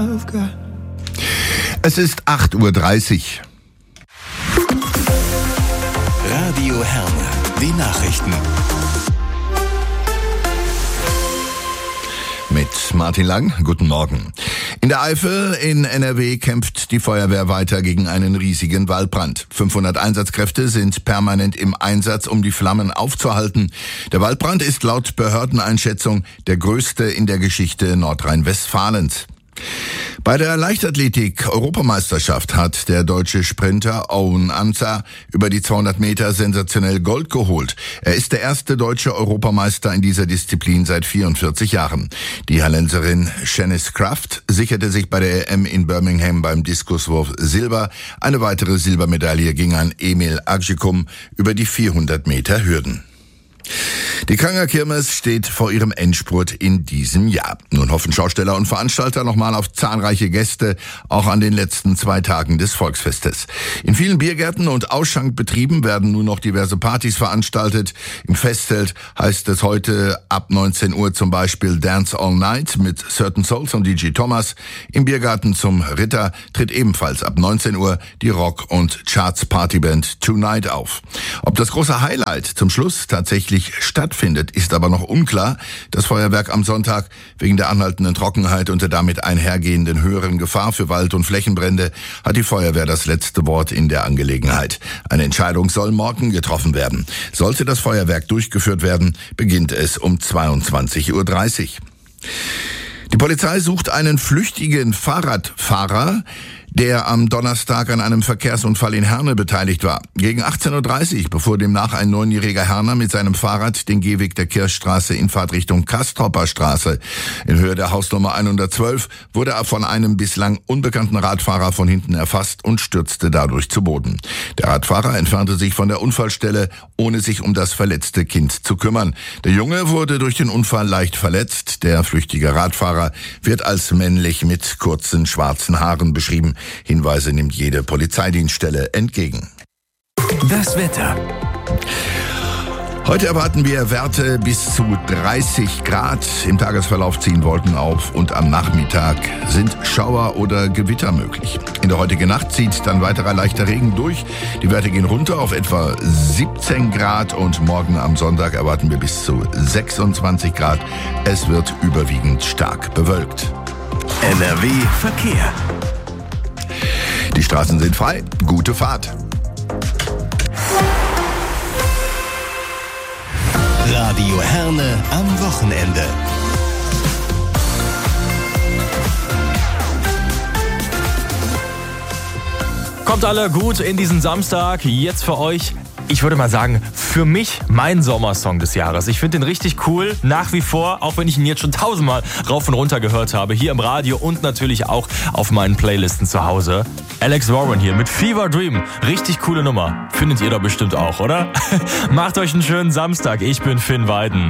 Es ist 8:30 Uhr. Radio Herne, die Nachrichten. Mit Martin Lang, guten Morgen. In der Eifel in NRW kämpft die Feuerwehr weiter gegen einen riesigen Waldbrand. 500 Einsatzkräfte sind permanent im Einsatz, um die Flammen aufzuhalten. Der Waldbrand ist laut Behördeneinschätzung der größte in der Geschichte Nordrhein-Westfalens. Bei der Leichtathletik-Europameisterschaft hat der deutsche Sprinter Owen Ansah über die 200 Meter sensationell Gold geholt. Er ist der erste deutsche Europameister in dieser Disziplin seit 44 Jahren. Die Hallenserin Shanice Kraft sicherte sich bei der EM in Birmingham beim Diskuswurf Silber. Eine weitere Silbermedaille ging an Emil Agcikum über die 400 Meter Hürden. Die Kanger Kirmes steht vor ihrem Endspurt in diesem Jahr. Nun hoffen Schausteller und Veranstalter nochmal auf zahlreiche Gäste, auch an den letzten 2 Tagen des Volksfestes. In vielen Biergärten und Ausschankbetrieben werden nun noch diverse Partys veranstaltet. Im Festzelt heißt es heute ab 19 Uhr zum Beispiel Dance All Night mit Certain Souls und DJ Thomas. Im Biergarten zum Ritter tritt ebenfalls ab 19 Uhr die Rock- und Charts-Partyband Tonight auf. Ob das große Highlight zum Schluss tatsächlich stattfindet, ist aber noch unklar. Das Feuerwerk am Sonntag wegen der anhaltenden Trockenheit und der damit einhergehenden höheren Gefahr für Wald- und Flächenbrände hat die Feuerwehr das letzte Wort in der Angelegenheit. Eine Entscheidung soll morgen getroffen werden. Sollte das Feuerwerk durchgeführt werden, beginnt es um 22:30 Uhr. Die Polizei sucht einen flüchtigen Fahrradfahrer, der am Donnerstag an einem Verkehrsunfall in Herne beteiligt war. Gegen 18:30 Uhr befuhr demnach ein 9-jähriger Herner mit seinem Fahrrad den Gehweg der Kirchstraße in Fahrtrichtung Kastropper Straße. In Höhe der Hausnummer 112 wurde er von einem bislang unbekannten Radfahrer von hinten erfasst und stürzte dadurch zu Boden. Der Radfahrer entfernte sich von der Unfallstelle, ohne sich um das verletzte Kind zu kümmern. Der Junge wurde durch den Unfall leicht verletzt. Der flüchtige Radfahrer wird als männlich mit kurzen schwarzen Haaren beschrieben. Hinweise nimmt jede Polizeidienststelle entgegen. Das Wetter. Heute erwarten wir Werte bis zu 30 Grad. Im Tagesverlauf ziehen Wolken auf und am Nachmittag sind Schauer oder Gewitter möglich. In der heutigen Nacht zieht dann weiterer leichter Regen durch. Die Werte gehen runter auf etwa 17 Grad und morgen am Sonntag erwarten wir bis zu 26 Grad. Es wird überwiegend stark bewölkt. NRW Verkehr. Die Straßen sind frei. Gute Fahrt. Radio Herne am Wochenende. Kommt alle gut in diesen Samstag. Jetzt für euch, ich würde mal sagen, für mich mein Sommersong des Jahres. Ich finde den richtig cool, nach wie vor, auch wenn ich ihn jetzt schon 1000-mal rauf und runter gehört habe, hier im Radio und natürlich auch auf meinen Playlisten zu Hause. Alex Warren hier mit Fever Dream. Richtig coole Nummer. Findet ihr doch bestimmt auch, oder? Macht euch einen schönen Samstag. Ich bin Finn Weiden.